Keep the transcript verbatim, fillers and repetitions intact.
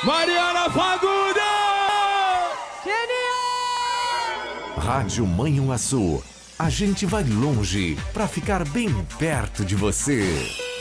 Mariana Fagundes! Genial! Rádio Manhuaçu. A gente vai longe pra ficar bem perto de você.